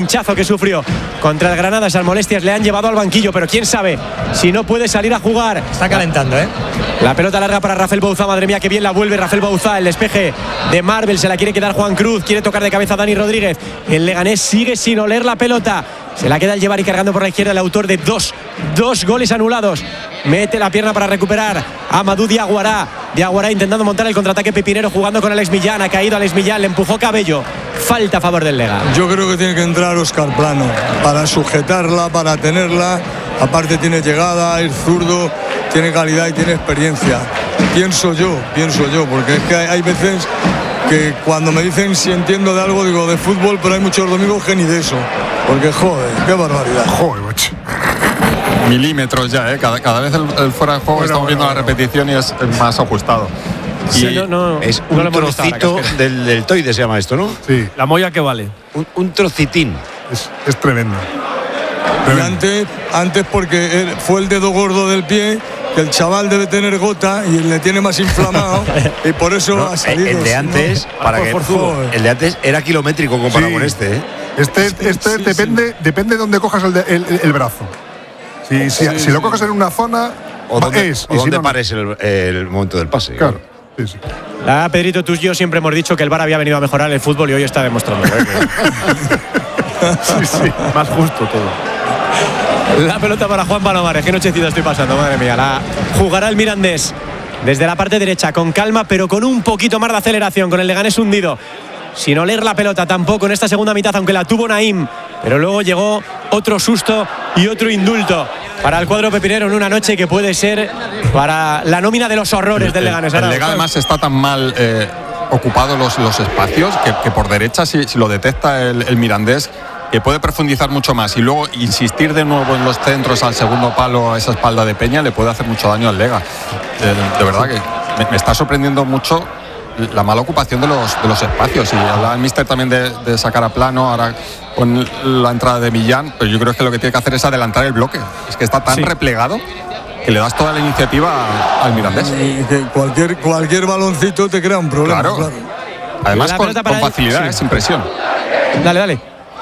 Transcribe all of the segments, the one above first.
pinchazo que sufrió contra el Granada. Esas molestias le han llevado al banquillo, pero quién sabe si no puede salir a jugar. Está calentando, La pelota larga para Rafael Bouzá. Madre mía, que bien la vuelve Rafael Bouzá. El despeje de Marvel se la quiere quedar Juan Cruz. Quiere tocar de cabeza a Dani Rodríguez. El Leganés sigue sin oler la pelota. Se la queda el Llevar y cargando por la izquierda el autor de dos goles anulados. Mete la pierna para recuperar a Amadou Diaguará. Diaguará intentando montar el contraataque pepinero, jugando con Alex Millán. Ha caído Alex Millán, le empujó Cabello. Falta a favor del Lega. Yo creo que tiene que entrar Óscar Plano para sujetarla, para tenerla. Aparte tiene llegada, es zurdo, tiene calidad y tiene experiencia. Pienso yo, porque es que hay veces que cuando me dicen si entiendo de algo, digo de fútbol, pero hay muchos domingos que ni de eso. Porque joder, qué barbaridad. Joder, macho. Milímetros ya, cada vez el fuera de juego estamos viendo la repetición y es más ajustado. Sí, es un trocito del toide, se llama esto, ¿no? Sí. La molla que vale. Un trocitín. Es tremendo. Y antes porque fue el dedo gordo del pie, que el chaval debe tener gota y le tiene más inflamado y por eso ha salido. El de antes, el de antes era kilométrico comparado con este, ¿eh? Este depende de dónde cojas el brazo. Si lo coges en una zona o donde pares el momento del pase. Claro. Sí. Pedrito, tú y yo siempre hemos dicho que el VAR había venido a mejorar el fútbol y hoy está demostrando. Sí, más justo todo. La pelota para Juan Palomares. Qué nochecita estoy pasando, madre mía. La jugará el Mirandés desde la parte derecha, con calma, pero con un poquito más de aceleración, con el Leganés hundido. Sin oler la pelota tampoco en esta segunda mitad, aunque la tuvo Naim. Pero luego llegó otro susto y otro indulto para el cuadro pepinero en una noche que puede ser para la nómina de los horrores del Leganés. El Lega además está tan mal ocupado los espacios que por derecha, si lo detecta el Mirandés, que puede profundizar mucho más y luego insistir de nuevo en los centros al segundo palo, a esa espalda de Peña, le puede hacer mucho daño al Lega. De verdad que me está sorprendiendo mucho la mala ocupación de los espacios. Y hablaba el míster también de sacar a Plano ahora con la entrada de Millán, pero yo creo que lo que tiene que hacer es adelantar el bloque. Es que está tan replegado que le das toda la iniciativa al Mirandés. Y que cualquier baloncito te crea un problema. Claro. Además con facilidad, sin presión. Dale.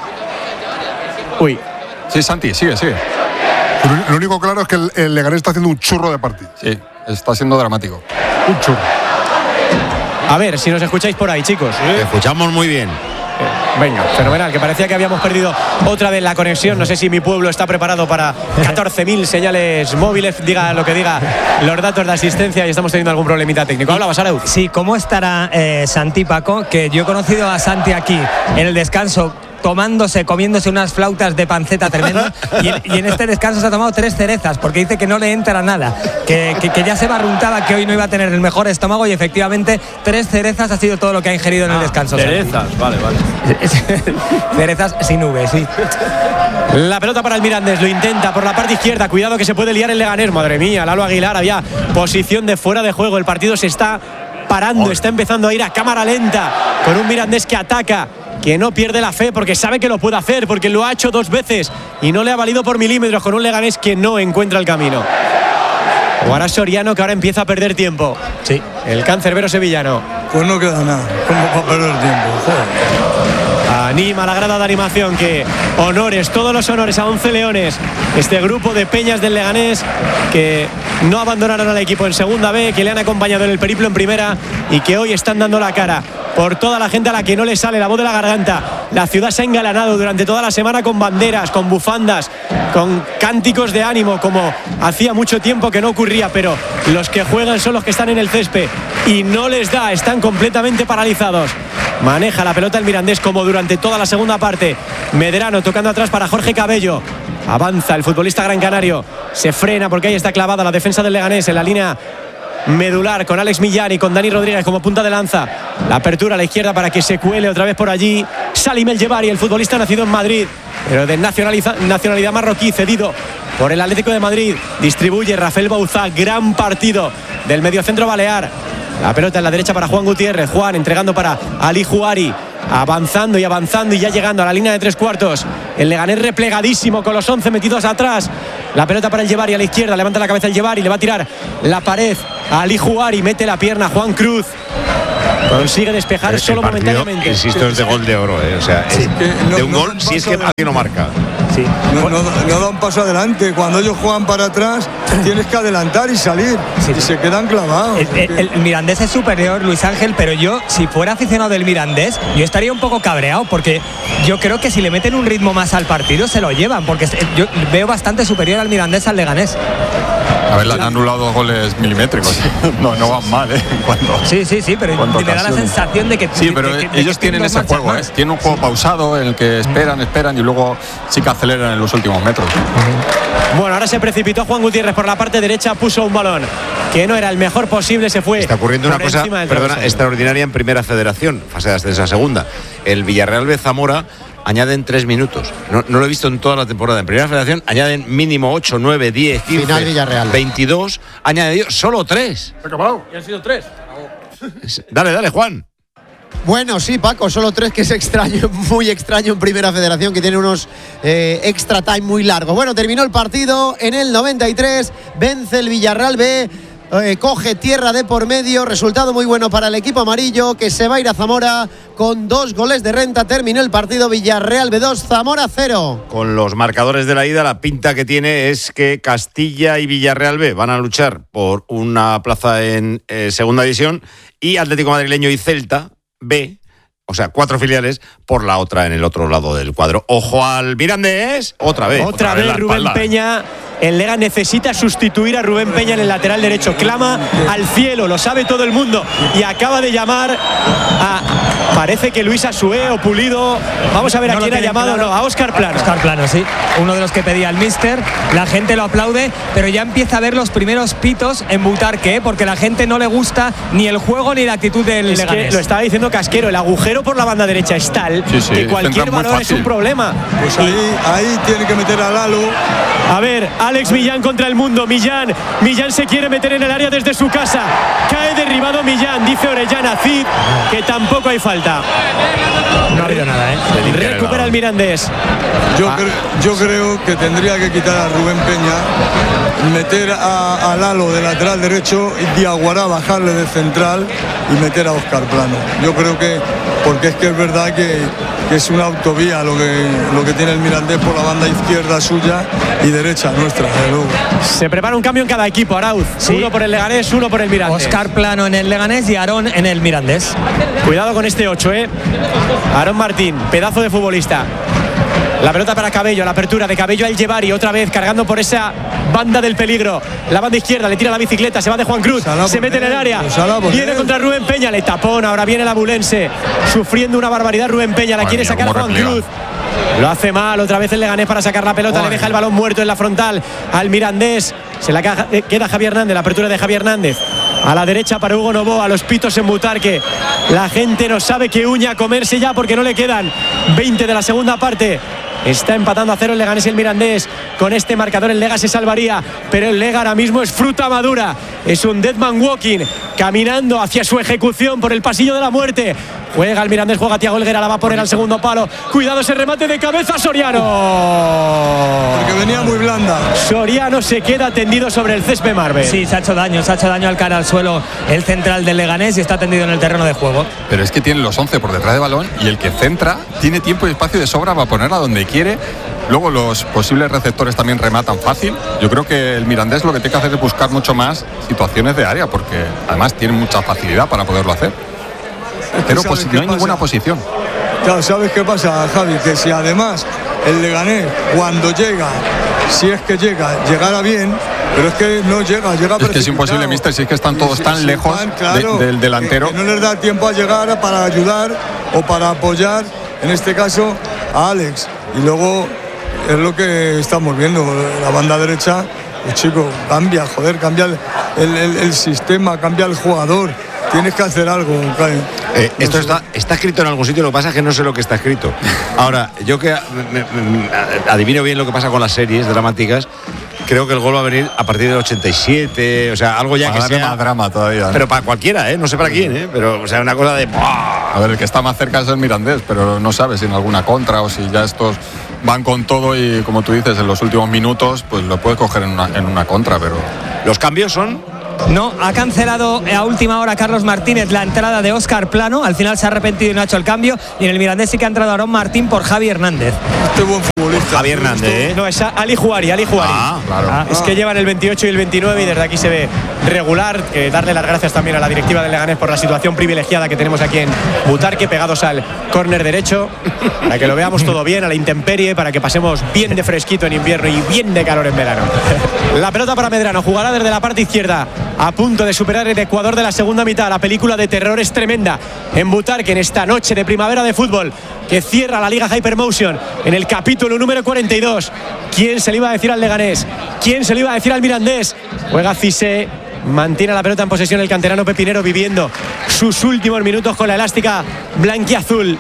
Uy. Sí, Santi, sigue. Lo único claro es que el Leganés está haciendo un churro de partido. Sí, está siendo dramático. Un churro. A ver si nos escucháis por ahí, chicos. Te escuchamos muy bien. Venga, fenomenal, que parecía que habíamos perdido otra vez la conexión. No sé si mi pueblo está preparado para 14.000 señales móviles, diga lo que diga los datos de asistencia, y estamos teniendo algún problemita técnico. ¿Hablabas, Arauz? Sí, ¿cómo estará Santi, Paco? Que yo he conocido a Santi aquí en el descanso comiéndose unas flautas de panceta tremendas y en este descanso se ha tomado 3 cerezas porque dice que no le entra nada, que ya se barruntaba que hoy no iba a tener el mejor estómago y efectivamente 3 cerezas ha sido todo lo que ha ingerido en el descanso. Cerezas, vale. Cerezas sin V, sí. La pelota para el Mirandés, lo intenta por la parte izquierda, cuidado que se puede liar el Leganés, madre mía, Lalo Aguilar, había posición de fuera de juego, el partido se está parando, está empezando a ir a cámara lenta con un Mirandés que ataca, que no pierde la fe porque sabe que lo puede hacer, porque lo ha hecho 2 veces y no le ha valido por milímetros, con un Leganés que no encuentra el camino. Jugará Soriano, que ahora empieza a perder tiempo. Sí. El cancerbero sevillano. Pues no queda nada, como para perder tiempo. Joder. Anima la grada de animación, que todos los honores a 11 leones, este grupo de peñas del Leganés que no abandonaron al equipo en segunda B, que le han acompañado en el periplo en primera y que hoy están dando la cara por toda la gente a la que no le sale la voz de la garganta. La ciudad se ha engalanado durante toda la semana con banderas, con bufandas, con cánticos de ánimo, como hacía mucho tiempo que no ocurría, pero los que juegan son los que están en el césped y no les da, están completamente paralizados. Maneja la pelota el Mirandés como durante toda la segunda parte. Medrano tocando atrás para Jorge Cabello. Avanza el futbolista gran canario. Se frena porque ahí está clavada la defensa del Leganés en la línea medular, con Alex Millán y con Dani Rodríguez como punta de lanza. La apertura a la izquierda para que se cuele otra vez por allí Salim El Llevari, el futbolista nacido en Madrid, pero de nacionalidad marroquí, cedido por el Atlético de Madrid. Distribuye Rafael Bouzá, gran partido del mediocentro balear. La pelota en la derecha para Juan Gutiérrez. Juan entregando para Ali Juari. Avanzando y ya llegando a la línea de 3/4. El Leganés replegadísimo con los 11 metidos atrás. La pelota para el Llevari a la izquierda. Levanta la cabeza el Llevari. Le va a tirar la pared a Ali Juari. Mete la pierna Juan Cruz. consigue despejar solo partido, momentáneamente. Insisto, es de gol de oro, ¿eh? O sea, es de un gol si es que alguien no marca. Sí. No da un paso adelante. Cuando ellos juegan para atrás, tienes que adelantar y salir. Y se quedan clavados. El Mirandés es superior, Luis Ángel, pero yo, si fuera aficionado del Mirandés, yo estaría un poco cabreado, porque yo creo que si le meten un ritmo más al partido, se lo llevan, porque yo veo bastante superior al Mirandés al Leganés. A ver, le han anulado 2 goles milimétricos. No van mal, ¿eh? Sí, pero me da la sensación de que... Sí, pero ellos tienen ese juego, ¿eh? Tienen un juego pausado en el que esperan y luego sí que aceleran en los últimos metros. Bueno, ahora se precipitó Juan Gutiérrez por la parte derecha, puso un balón que no era el mejor posible, se fue. Está ocurriendo una cosa, extraordinaria en Primera Federación, fase de ascenso a segunda. El Villarreal B Zamora añaden 3 minutos. No lo he visto en toda la temporada. En Primera Federación añaden mínimo 8, 9, 10, 15, Final Villarreal. 22. Añadido solo 3. Y han sido 3. Dale, Juan. Bueno, sí, Paco, solo 3, que es extraño, muy extraño en Primera Federación, que tiene unos extra time muy largos. Bueno, terminó el partido en el 93, vence el Villarreal B, coge tierra de por medio, resultado muy bueno para el equipo amarillo, que se va a ir a Zamora con 2 goles de renta. Terminó el partido, Villarreal B 2, Zamora 0. Con los marcadores de la ida, la pinta que tiene es que Castilla y Villarreal B van a luchar por una plaza en segunda división, y Atlético Madrileño y Celta B, o sea, 4 filiales, por la otra en el otro lado del cuadro. Ojo al Mirandés, otra vez Rubén Peña. El Lega necesita sustituir a Rubén Peña en el lateral derecho. Clama al cielo, lo sabe todo el mundo, y acaba de llamar a, parece que Luis Asué o Pulido. Vamos a ver a quién ha llamado. Claro. No, a Óscar Plano. Óscar Plano, sí. Uno de los que pedía el míster. La gente lo aplaude, pero ya empieza a ver los primeros pitos en Butarque, porque la gente no le gusta ni el juego ni la actitud del Leganés. Lo estaba diciendo Casquero, el agujero por la banda derecha es tal que cualquier balón es un problema. Pues ahí tiene que meter a Lalo. A ver, Alex Millán contra el mundo. Millán se quiere meter en el área desde su casa. Cae derribado Millán, dice Orellana Cid que tampoco hay falta. No ha habido nada, ¿eh? Recupera el Mirandés. Yo creo que tendría que quitar a Rubén Peña, meter a Lalo de lateral derecho, y Diaguará bajarle de central y meter a Óscar Plano. Yo creo que, porque es que es verdad que es una autovía lo que tiene el Mirandés por la banda izquierda suya y derecha nuestra, de luego. Se prepara un cambio en cada equipo, Arauz. Sí. Uno por el Leganés, uno por el Mirandés. Óscar Plano en el Leganés y Aarón en el Mirandés. Cuidado con este 8, Aarón Martín, pedazo de futbolista. La pelota para Cabello, la apertura de Cabello al Llevari, otra vez cargando por esa banda del peligro. La banda izquierda, le tira la bicicleta, se va de Juan Cruz, se mete en el área, viene contra Rubén Peña, le tapón, ahora viene el abulense, sufriendo una barbaridad Rubén Peña, la quiere sacar Juan Cruz. Lo hace mal, otra vez el Leganés para sacar la pelota, le deja el balón muerto en la frontal al Mirandés, se la queda Javier Hernández, la apertura de Javier Hernández. A la derecha para Hugo Novoa, los pitos en Butarque. La gente no sabe qué uña comerse ya, porque no le quedan 20 de la segunda parte. Está empatando a 0 el Leganés y el Mirandés. Con este marcador el Lega se salvaría, pero el Lega ahora mismo es fruta madura. Es un dead man walking, caminando hacia su ejecución por el pasillo de la muerte. Juega el Mirandés, juega Thiago Helguera, la va a poner al segundo palo. Cuidado ese remate de cabeza, Soriano. Porque venía muy blanda. Soriano se queda tendido sobre el césped Marvel. Sí, se ha hecho daño al cara al suelo el central del Leganés y está tendido en el terreno de juego. Pero es que tiene los 11 por detrás de balón, y el que centra tiene tiempo y espacio de sobra para ponerla donde quiere. Luego los posibles receptores también rematan fácil. Yo creo que el Mirandés lo que tiene que hacer es buscar mucho más situaciones de área, porque además tiene mucha facilidad para poderlo hacer. Pero no hay ninguna posición. Claro, ¿sabes qué pasa, Javi? Que si además el Leganés, cuando llega, si es que llegara bien, pero es que no llega es que es imposible, mister, si es que están todos tan lejos del delantero. Que no les da tiempo a llegar para ayudar o para apoyar, en este caso, a Alex. Y luego es lo que estamos viendo, la banda derecha, pues chico, cambia el sistema, cambia el jugador. Tienes que hacer algo, Jaime. Esto está escrito en algún sitio, lo que pasa es que no sé lo que está escrito. Ahora, yo que adivino bien lo que pasa con las series dramáticas, creo que el gol va a venir a partir del 87, o sea, algo ya para que sea más drama todavía, ¿no? Pero para cualquiera, no sé para quién, pero o sea, una cosa de a ver, el que está más cerca es el Mirandés, pero no sabe si en alguna contra o si ya estos van con todo y, como tú dices, en los últimos minutos pues lo puede coger en una contra, pero los cambios son No, ha cancelado a última hora Carlos Martínez la entrada de Óscar Plano. Al final se ha arrepentido y no ha hecho el cambio. Y en el Mirandés sí que ha entrado Aarón Martín por Javi Hernández. Este buen futbolista. Javi Hernández, ¿eh? No, es Ali Juari. Claro. Es que llevan el 28 y el 29 y desde aquí se ve regular. Darle las gracias también a la directiva del Leganés por la situación privilegiada que tenemos aquí en Butarque, pegados al córner derecho, para que lo veamos todo bien, a la intemperie, para que pasemos bien de fresquito en invierno y bien de calor en verano. La pelota para Medrano, jugará desde la parte izquierda, a punto de superar el Ecuador de la segunda mitad. La película de terror es tremenda en Butarque en esta noche de primavera de fútbol que cierra la Liga Hypermotion en el capítulo número 42. ¿Quién se le iba a decir al Leganés? ¿Quién se le iba a decir al Mirandés? Juega Cissé, mantiene la pelota en posesión el canterano pepinero, viviendo sus últimos minutos con la elástica blanquiazul.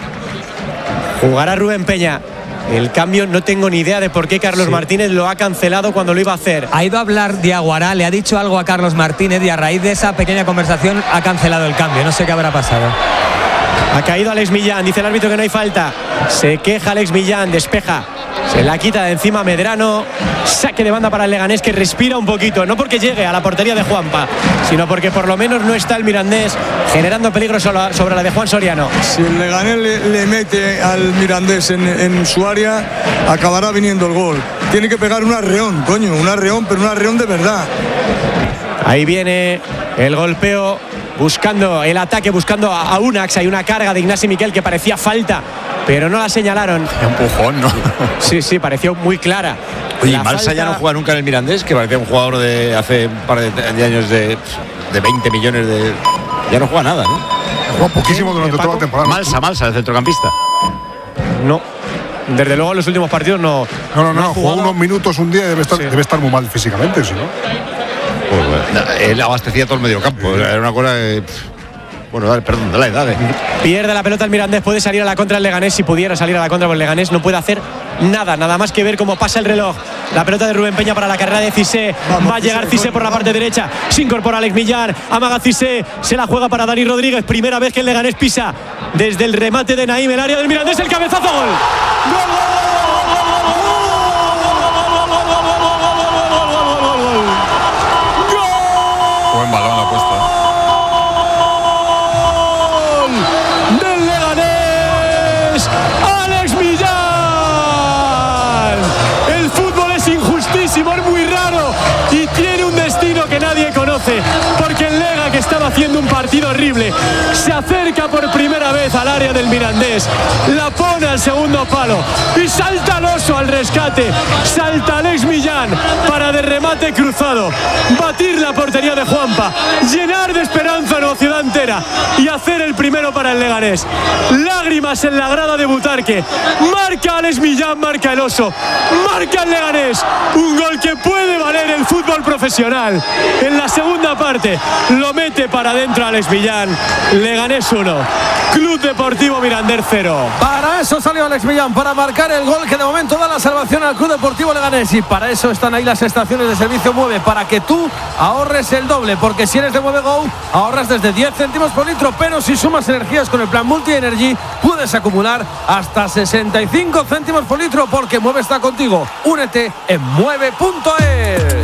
Jugará Rubén Peña. El cambio, no tengo ni idea de por qué Carlos Martínez lo ha cancelado cuando lo iba a hacer. Ha ido a hablar Diaguará, le ha dicho algo a Carlos Martínez y a raíz de esa pequeña conversación ha cancelado el cambio. No sé qué habrá pasado. Ha caído Alex Millán, dice el árbitro que no hay falta. Se queja Alex Millán, despeja. Se la quita de encima Medrano. Saque de banda para el Leganés, que respira un poquito. No porque llegue a la portería de Juanpa, sino porque por lo menos no está el Mirandés generando peligro sobre la de Juan Soriano. Si el Leganés le mete al Mirandés en su área, acabará viniendo el gol. Tiene que pegar un arreón, coño, un arreón, pero un arreón de verdad. Ahí viene el golpeo, buscando el ataque, buscando a Unax. Hay una carga de Ignasi Miquel que parecía falta, pero no la señalaron. Empujón, ¿no? Sí, pareció muy clara. Oye, Malsa ya no juega nunca en el Mirandés, que parecía un jugador de hace un par de años de 20 millones de... Ya no juega nada, ¿no? Juega poquísimo durante toda la temporada. Malsa, el centrocampista. No, desde luego en los últimos partidos no. No, jugó unos minutos un día y debe estar muy mal físicamente, ¿sí, no? Pues bueno, él abastecía todo el mediocampo. Era una cosa que... Bueno, perdón, de la edad. Pierde la pelota el Mirandés, puede salir a la contra el Leganés. Si pudiera salir a la contra, pues el Leganés no puede hacer nada más que ver cómo pasa el reloj. La pelota de Rubén Peña para la carrera de Cissé. Va a llegar Cissé por la parte derecha. Se incorpora Alex Millán. Amaga Cissé. Se la juega para Dani Rodríguez. Primera vez que el Leganés pisa desde el remate de Naim el área del Mirandés. El cabezazo. ¡Gol! Buen balón la puesta. Es muy raro y tiene un destino que nadie conoce, porque el Lega, que estaba haciendo un partido horrible, se acerca por primera vez al área del Mirandés, la pone al segundo palo y salta al oso al rescate. Salta Alex Millán para de remate cruzado batir la portería de Juanpa, llenar de esperanza a la ciudad entera y hacer el primero para el Leganés. Lágrimas en la grada de Butarque. Marca Alex Millán, marca el oso, marca el Leganés. Un gol que puede valer el fútbol profesional. En la segunda parte lo mete para adentro Alex Millán. Leganés 1, Club Deportivo Mirandés 0. Para eso salió Alex Millán, para marcar el gol que de momento da la salvación al Club Deportivo Leganés. Y para eso están ahí las estaciones de servicio Mueve, para que tú ahorres el doble, porque si eres de Mueve Go ahorras desde 10 céntimos por litro, pero si sumas energías con el plan Multi Energy puedes acumular hasta 65 céntimos por litro, porque Mueve está contigo. Únete en mueve.es.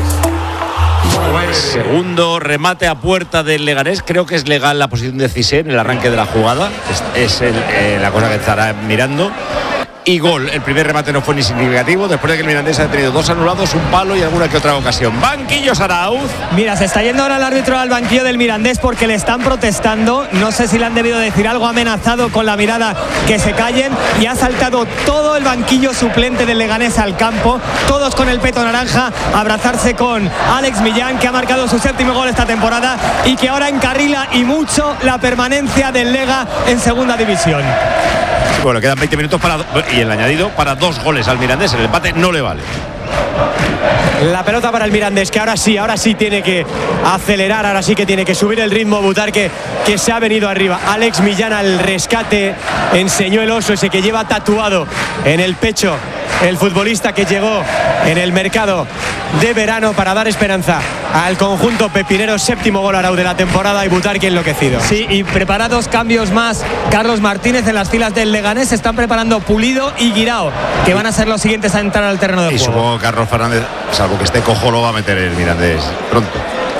Segundo remate a puerta del Leganés. Creo que es legal la posición de Cissé en el arranque de la jugada. Es la cosa que estará mirando. Y gol. El primer remate no fue ni significativo, después de que el Mirandés ha tenido 2 anulados, un palo y alguna que otra ocasión. Banquillo Sarauz. Mira, se está yendo ahora el árbitro al banquillo del Mirandés porque le están protestando. No sé si le han debido decir algo, ha amenazado con la mirada que se callen y ha saltado todo el banquillo suplente del Leganés al campo, todos con el peto naranja, a abrazarse con Alex Millán, que ha marcado su 7º gol esta temporada y que ahora encarrila y mucho la permanencia del Lega en segunda división. Bueno, quedan 20 minutos y el añadido para 2 goles al Mirandés. El empate no le vale. La pelota para el Mirandés, que ahora sí tiene que acelerar, ahora sí que tiene que subir el ritmo. Butarque, que se ha venido arriba. Alex Millán al rescate, enseñó el oso, ese que lleva tatuado en el pecho el futbolista que llegó en el mercado de verano para dar esperanza al conjunto pepinero. 7º gol Arau de la temporada y Butarque enloquecido. Sí, y prepara 2 cambios más Carlos Martínez en las filas del Leganés. Se están preparando Pulido y Guirao, que van a ser los siguientes a entrar al terreno de juego. Y supongo que Carlos Fernández, salvo que esté cojo, lo va a meter el Mirandés pronto.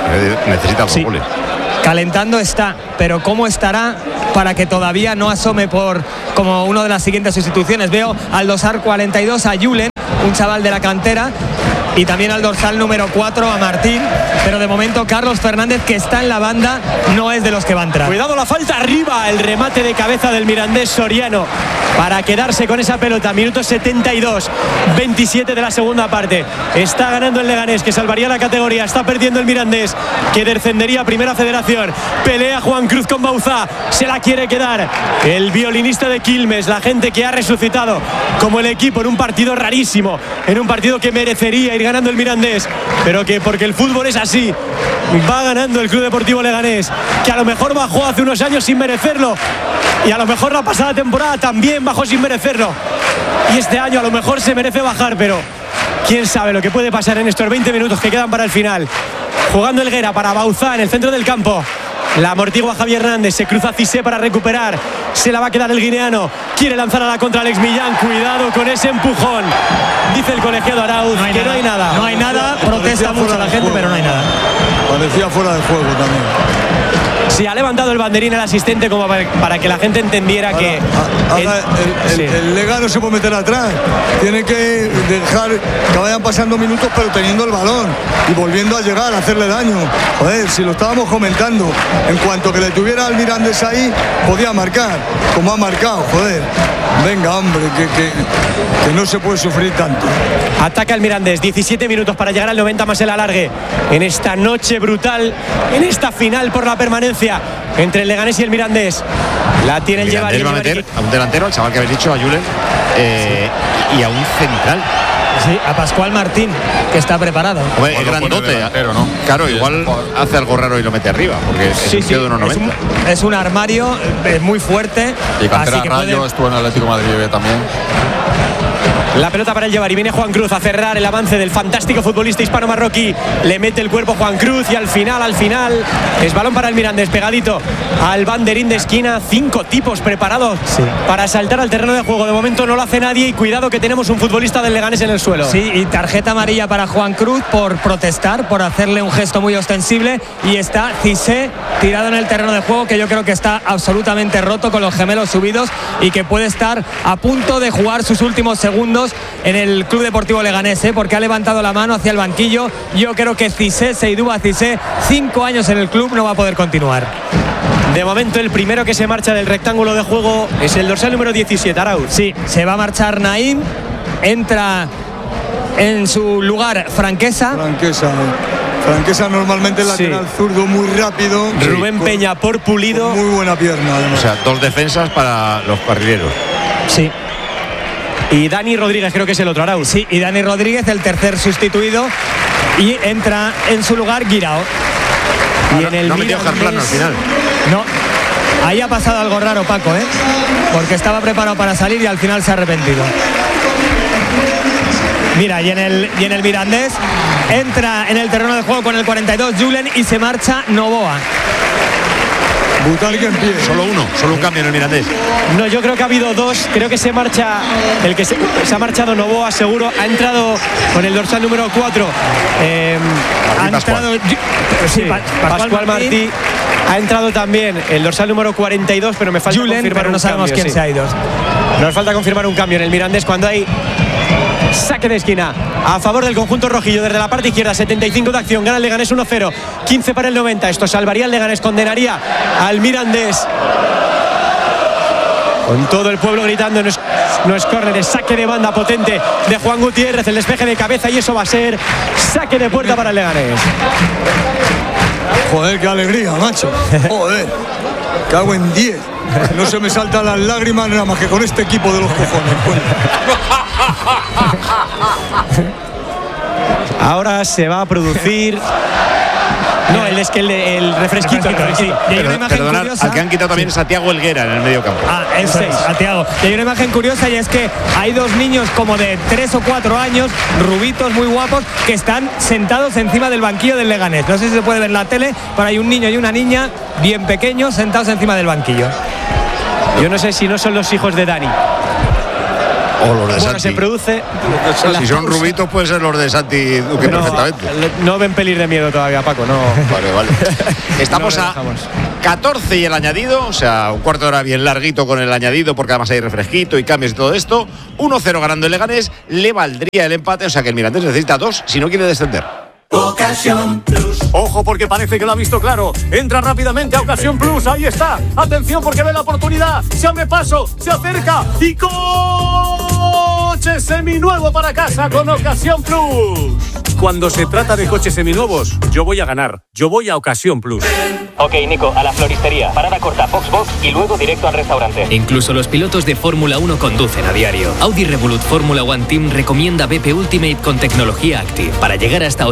Necesita dos goles. Calentando está, pero ¿cómo estará para que todavía no asome como una de las siguientes sustituciones? Veo al dorsal 42 a Julen, un chaval de la cantera, y también al dorsal número 4 a Martín, pero de momento Carlos Fernández, que está en la banda, no es de los que va a entrar. Cuidado la falta arriba, el remate de cabeza del Mirandés Soriano para quedarse con esa pelota. Minuto 72, 27 de la segunda parte. Está ganando el Leganés, que salvaría la categoría. Está perdiendo el Mirandés, que descendería a Primera Federación. Pelea Juan Cruz con Bauzá, se la quiere quedar el violinista de Quilmes, la gente que ha resucitado como el equipo en un partido rarísimo, en un partido que merecería ir ganando el Mirandés, pero que porque el fútbol es así, va ganando el Club Deportivo Leganés, que a lo mejor bajó hace unos años sin merecerlo, y a lo mejor la pasada temporada también bajó sin merecerlo, y este año a lo mejor se merece bajar, pero quién sabe lo que puede pasar en estos 20 minutos que quedan para el final. Jugando Helguera para Bauzá en el centro del campo. La amortigua Javier Hernández, se cruza Cissé para recuperar, se la va a quedar el guineano, quiere lanzar a la contra Alex Millán, cuidado con ese empujón, dice el colegiado Arauz, no hay nada. No hay nada, protesta mucho la gente, pero no hay nada. Parecía fuera de juego también. Sí, ha levantado el banderín el asistente como para que la gente entendiera que el Lega no se puede meter atrás, tiene que dejar que vayan pasando minutos pero teniendo el balón y volviendo a llegar a hacerle daño. Joder, si lo estábamos comentando, en cuanto que le tuviera al Mirandés ahí podía marcar, como ha marcado. Joder, venga hombre, que no se puede sufrir tanto. Ataca el Mirandés, 17 minutos para llegar al 90 más el alargue en esta noche brutal, en esta final por la permanencia entre el Leganés y el Mirandés. La tiene el Llevari. Va a meter a un delantero, al chaval que habéis dicho, a Julen, y a un central. Sí, a Pascual Martín, que está preparado. Hombre, es grandote, ¿no? Claro, igual hace algo raro y lo mete arriba, porque es un tío de unos 90. Es un armario muy fuerte. Y cantera Rayo, estuvo en Atlético de Madrid también. La pelota para el Llevari, viene Juan Cruz a cerrar el avance del fantástico futbolista hispano-marroquí. Le mete el cuerpo Juan Cruz y al final es balón para el Mirandés, pegadito al banderín de esquina. 5 tipos preparados para saltar al terreno de juego. De momento no lo hace nadie y cuidado que tenemos un futbolista del Leganés en el suelo. Sí, y tarjeta amarilla para Juan Cruz por protestar, por hacerle un gesto muy ostensible, y está Cissé tirado en el terreno de juego, que yo creo que está absolutamente roto, con los gemelos subidos, y que puede estar a punto de jugar sus últimos segundos en el Club Deportivo Leganés, porque ha levantado la mano hacia el banquillo. Yo creo que Cissé, Seydouba Cissé, 5 años en el club, no va a poder continuar. De momento el primero que se marcha del rectángulo de juego es el dorsal número 17, Arauz. Sí, se va a marchar Naim, entra en su lugar Franquesa. Franquesa normalmente lateral zurdo, muy rápido. Rubén Peña por Pulido. Con muy buena pierna, además. O sea, 2 defensas para los carrileros. Sí. Y Dani Rodríguez creo que es el otro, Arauz. Sí, y Dani Rodríguez, el tercer sustituido, y entra en su lugar Guirao. Y en el no metió Jarplano al final. No, ahí ha pasado algo raro, Paco, porque estaba preparado para salir y al final se ha arrepentido. Mira, y en el Mirandés entra en el terreno de juego con el 42 Julen y se marcha Novoa. Butarque en pie. Solo un cambio en el Mirandés. No, yo creo que ha habido 2. Creo que se marcha el que se ha marchado Novoa, seguro. Ha entrado con el dorsal número 4. Ha entrado Pascual Martí. Ha entrado también el dorsal número 42, pero me falta confirmar, pero no sabemos cambio, quién se ha ido. Nos falta confirmar un cambio en el Mirandés cuando hay saque de esquina a favor del conjunto rojillo desde la parte izquierda. 75 de acción, gana el Leganés 1-0, 15 para el 90. Esto salvaría al Leganés, condenaría al Mirandés, con todo el pueblo gritando. No es córner, es saque de banda potente de Juan Gutiérrez, el despeje de cabeza, y eso va a ser saque de puerta para el Leganés. Joder, qué alegría, macho. Joder, cago en 10. No se me saltan las lágrimas nada más que con este equipo de los cojones. Ahora se va a producir. No, el refresquito. Sí. Y hay una imagen curiosa. Al que han quitado también es a Thiago Helguera en el medio campo. Eso es, a Thiago. Y hay una imagen curiosa, y es que hay 2 niños como de 3 o 4 años, rubitos, muy guapos, que están sentados encima del banquillo del Leganés. No sé si se puede ver en la tele, pero hay un niño y una niña bien pequeños sentados encima del banquillo. Yo no sé si no son los hijos de Dani. O los de Bueno, Santi. se produce. Si son rubitos, pueden ser los de Santi Duque perfectamente. No ven pelir de miedo todavía, Paco. No. Vale. Estamos No lo a dejamos. 14 y el añadido, o sea, un cuarto de hora bien larguito con el añadido, porque además hay refresquito y cambios y todo esto. 1-0 ganando el Leganés, le valdría el empate, o sea que el Mirandés necesita 2 si no quiere descender. Ocasión Plus. Ojo porque parece que lo ha visto claro. Entra rápidamente a Ocasión Plus. Ahí está. Atención porque ve la oportunidad. Se abre paso, se acerca y coche seminuevo para casa con Ocasión Plus. Cuando se trata de coches seminuevos, yo voy a ganar. Yo voy a Ocasión Plus. Ok, Nico, a la floristería. Parada corta, box y luego directo al restaurante. Incluso los pilotos de Fórmula 1 conducen a diario. Audi Revolut Fórmula One Team recomienda BP Ultimate con tecnología Active para llegar hasta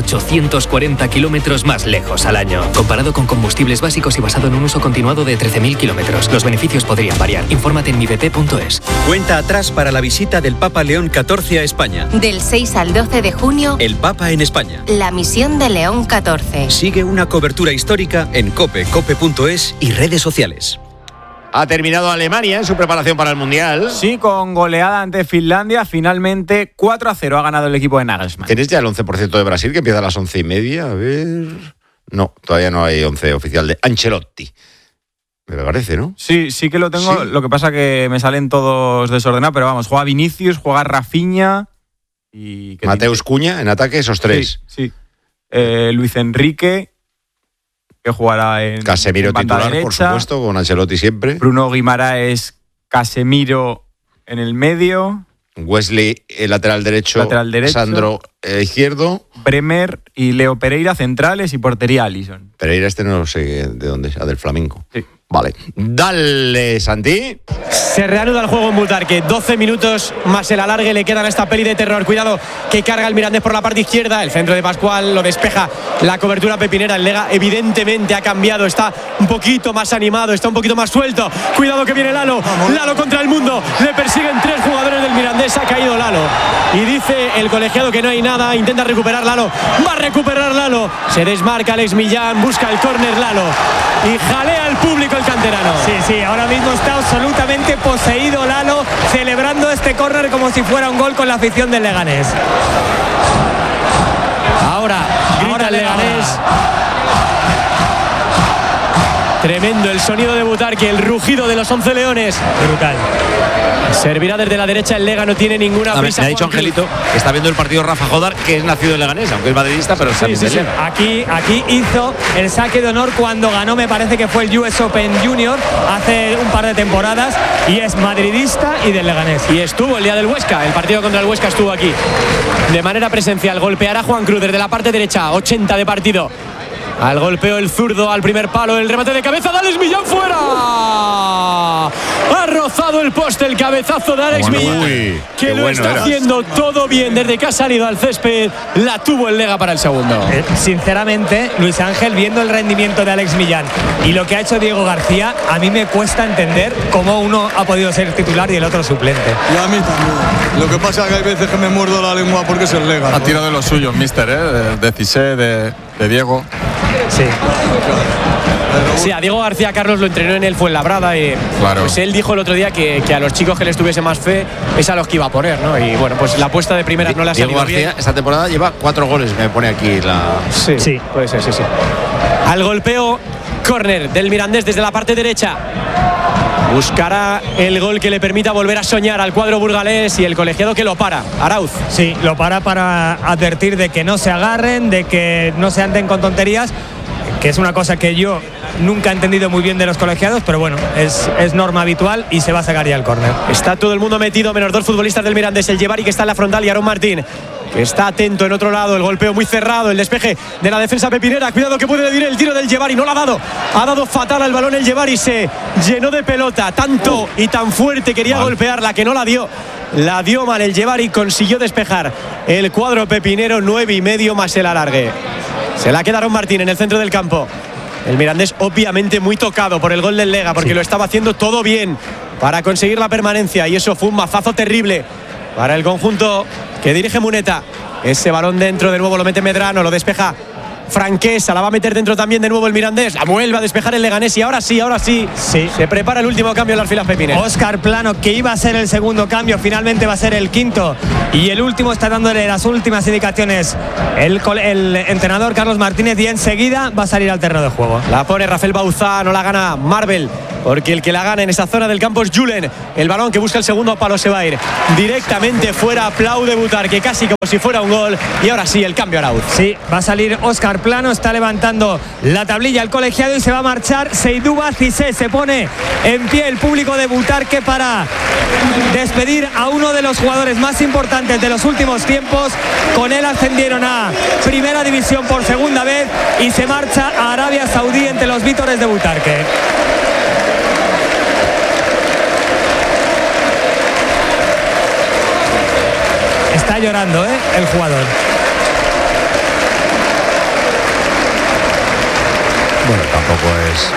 840 kilómetros más lejos al año. Comparado con combustibles básicos y basado en un uso continuado de 13.000 kilómetros. Los beneficios podrían variar. Infórmate en mibp.es. Cuenta atrás para la visita del Papa León XIV a España. Del 6 al 12 de junio, El Papa en España. la misión de León XIV. Sigue una cobertura histórica en cope.es y redes sociales. Ha terminado Alemania en su preparación para el Mundial. Sí, con goleada ante Finlandia. Finalmente 4-0 ha ganado el equipo de Nagelsmann. ¿Tienes ya el 11% de Brasil que empieza a las 11:30? A ver. No, todavía no hay 11 oficial de Ancelotti. Me parece, ¿no? Sí que lo tengo. Sí. Lo que pasa que me salen todos desordenados, pero vamos, juega Vinicius, juega Rafinha y... Mateus Cuña en ataque, esos tres. Sí. Luis Enrique, que jugará en Casemiro en banda titular, derecha. por supuesto, con Ancelotti siempre. Bruno Guimaraes, Casemiro en el medio. Wesley, el lateral derecho. Sandro, izquierdo. Bremer y Leo Pereira, centrales, y portería Alisson. Pereira no sé de dónde sea, del Flamenco. Sí. Vale. Dale, Santi. Se reanuda el juego en Butarque. 12 minutos más el alargue le quedan a esta peli de terror. Cuidado que carga el Mirandés por la parte izquierda. El centro de Pascual lo despeja la cobertura pepinera. El Lega evidentemente ha cambiado. Está un poquito más animado, está un poquito más suelto. Cuidado que viene Lalo. Lalo contra el mundo. Le persiguen 3 jugadores del Mirandés. Ha caído Lalo. Y dice el colegiado que no hay nada. Intenta recuperar Lalo. Va a recuperar Lalo. Se desmarca Alex Millán. Busca el córner Lalo. Y jalea al público el canterano. Sí, ahora mismo está absolutamente poseído Lalo, celebrando este córner como si fuera un gol con la afición del Leganés. Ahora el Leganés. Tremendo el sonido de Butarque, el rugido de los 11 leones. Brutal. Servirá desde la derecha el Lega, no tiene ninguna prisa. Me ha dicho Angelito que está viendo el partido Rafa Jodar, que es nacido en Leganés, aunque es madridista, pero está bien. Aquí hizo el saque de honor cuando ganó, me parece que fue el US Open Junior hace un par de temporadas, y es madridista y del Leganés. Y estuvo el día del Huesca, el partido contra el Huesca estuvo aquí de manera presencial. Golpeará Juan Cruz desde la parte derecha, 80 de partido. Al golpeo el zurdo, al primer palo, el remate de cabeza de Alex Millán fuera. Ha rozado el poste el cabezazo de Alex Millán, que lo está haciendo todo bien desde que ha salido al césped. La tuvo el Lega para el segundo. Sinceramente, Luis Ángel, viendo el rendimiento de Alex Millán y lo que ha hecho Diego García, a mí me cuesta entender cómo uno ha podido ser titular y el otro suplente. Y a mí también. Lo que pasa es que hay veces que me muerdo la lengua porque es el Lega. Ha tirado de los suyos, mister, de Cissé, de Diego. Sí. Sí, a Diego García Carlos lo entrenó en el Fuenlabrada y claro. Pues él dijo el otro día que a los chicos que les tuviese más fe es a los que iba a poner, ¿no? Y bueno, pues la apuesta de primera no la ha salido Diego García bien. esta temporada lleva 4 goles, me pone aquí la... Sí, puede ser, sí. Al golpeo, córner del Mirandés desde la parte derecha. Buscará el gol que le permita volver a soñar al cuadro burgalés y el colegiado que lo para, Arauz. Sí, lo para advertir de que no se agarren, de que no se anden con tonterías, que es una cosa que yo nunca he entendido muy bien de los colegiados, pero bueno, es norma habitual y se va a sacar ya el córner. Está todo el mundo metido, menos 2 futbolistas del Mirandés, el Llevari que está en la frontal y Aarón Martín, que está atento en otro lado, el golpeo muy cerrado, el despeje de la defensa pepinera, cuidado que puede medir el tiro del Llevari, no lo ha dado fatal al balón el Llevari, se llenó de pelota, tanto y tan fuerte quería golpearla que no la dio mal el Llevari, consiguió despejar el cuadro pepinero, 9,5 más el alargue. Se la queda Aarón Martín en el centro del campo. El Mirandés obviamente muy tocado por el gol del Lega, porque lo estaba haciendo todo bien para conseguir la permanencia, y eso fue un mazazo terrible para el conjunto que dirige Muneta. Ese balón dentro, de nuevo lo mete Medrano, lo despeja Franquesa, la va a meter dentro también de nuevo el Mirandés, la vuelve a despejar el Leganés y ahora sí, se prepara el último cambio en las filas pepineras. Óscar Plano, que iba a ser el segundo cambio, finalmente va a ser el quinto y el último está dándole las últimas indicaciones el entrenador Carlos Martínez y enseguida va a salir al terreno de juego. La pone Rafael Bauzá, no la gana Marvel, porque el que la gana en esa zona del campo es Julen. El balón que busca el segundo palo se va a ir directamente fuera. Aplaude Butarque casi como si fuera un gol. Y ahora sí, el cambio Arauz. Sí, va a salir Óscar Plano, está levantando la tablilla el colegiado y se va a marchar Seydouba Cissé. Se pone en pie el público de Butarque para despedir a uno de los jugadores más importantes de los últimos tiempos. Con él ascendieron a Primera División por segunda vez y se marcha a Arabia Saudí entre los vítores de Butarque. Está llorando, el jugador. Bueno, tampoco es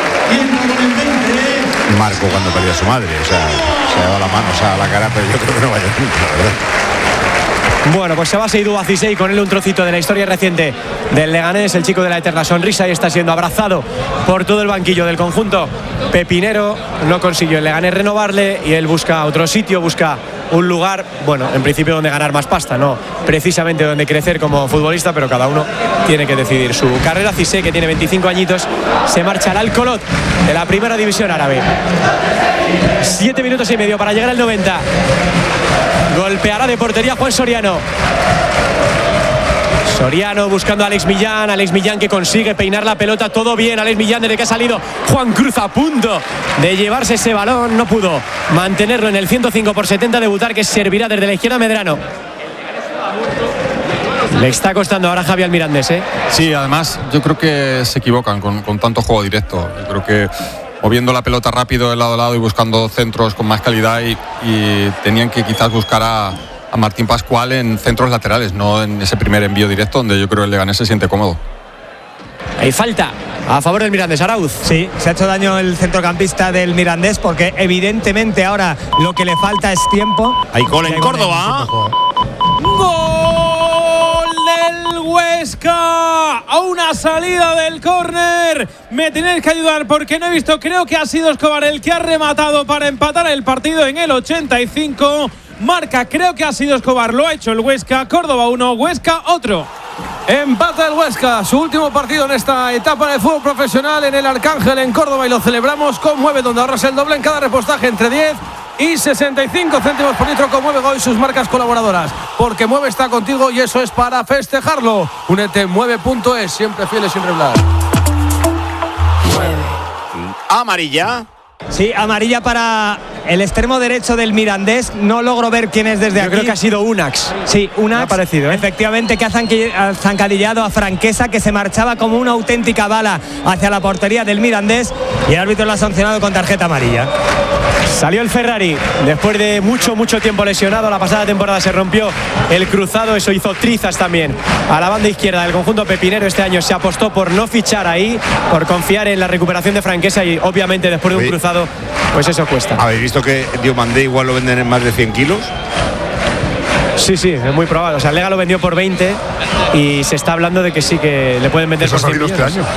Marco cuando perdió a su madre. O sea, se ha dado la mano a la cara, pero yo creo que no vaya nunca, la verdad. Bueno, pues se va Seydouba Cissé y con él un trocito de la historia reciente del Leganés, el chico de la eterna sonrisa, y está siendo abrazado por todo el banquillo del conjunto pepinero. No consiguió el Leganés renovarle y él busca otro sitio, busca un lugar, bueno, en principio donde ganar más pasta, no precisamente donde crecer como futbolista, pero cada uno tiene que decidir su carrera. Cissé, que tiene 25 añitos, se marcha al Al-Kholot de la Primera División Árabe. 7 minutos y medio para llegar al 90. Golpeará de portería Juan Soriano. Soriano buscando a Alex Millán que consigue peinar la pelota, todo bien. Alex Millán, desde que ha salido Juan Cruz, a punto de llevarse ese balón, no pudo mantenerlo en el 105/70 de Butarque, que servirá desde la izquierda Medrano. Le está costando ahora Javi al Mirandés, Sí, además yo creo que se equivocan con tanto juego directo. Yo creo que moviendo la pelota rápido de lado a lado y buscando centros con más calidad y tenían que quizás buscar a Martín Pascual en centros laterales, no en ese primer envío directo donde yo creo que el Leganés se siente cómodo. Hay falta a favor del Mirandés, Arauz. Sí, se ha hecho daño el centrocampista del Mirandés porque evidentemente ahora lo que le falta es tiempo. Hay gol en Córdoba. ¡Gol del Huesca! A una salida del córner. Me tenéis que ayudar porque no he visto, creo que ha sido Escobar el que ha rematado para empatar el partido en el 85. Marca, creo que ha sido Escobar, lo ha hecho el Huesca. Córdoba 1, Huesca otro. Empata el Huesca, su último partido en esta etapa de fútbol profesional en el Arcángel en Córdoba, y lo celebramos con Mueve, donde ahorras el doble en cada repostaje entre 10 y 65 céntimos por litro con Mueve Go y sus marcas colaboradoras, porque Mueve está contigo y eso es para festejarlo. Únete, mueve.es, siempre fieles, siempre bla. Amarilla. Sí, amarilla para el extremo derecho del Mirandés. No logro ver quién es desde aquí. Yo creo que ha sido Unax. Sí, Unax. Me ha parecido, efectivamente, que ha zancadillado a Franquesa, que se marchaba como una auténtica bala hacia la portería del Mirandés, y el árbitro lo ha sancionado con tarjeta amarilla. Salió el Ferrari después de mucho tiempo lesionado. La pasada temporada se rompió el cruzado, eso hizo trizas también a la banda izquierda del conjunto pepinero. Este año se apostó por no fichar ahí, por confiar en la recuperación de Franquesa, y obviamente después de un cruzado, pues eso cuesta. ¿Habéis visto que Diomandé igual lo venden en más de 100 kilos? Sí, es muy probable. O sea, Lega lo vendió por 20 y se está hablando de que sí que le pueden vender por 100 millones. Este año.